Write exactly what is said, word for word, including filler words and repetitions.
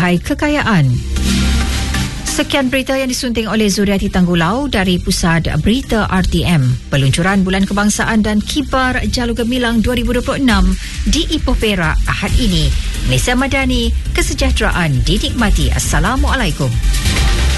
Tangkai Kekayaan. Sekian berita yang disunting oleh Zuriati Tanggulau dari Pusat Berita R T M. Peluncuran Bulan Kebangsaan dan Kibar Jalur Gemilang dua ribu dua puluh enam di Ipoh Perak Ahad ini. Malaysia Madani, kesejahteraan dinikmati. Assalamualaikum.